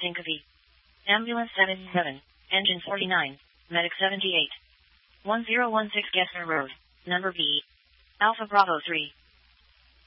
Syncope. Ambulance 77. Engine 49. Medic 78. 1016 Gessner Road. Number B. Alpha Bravo 3.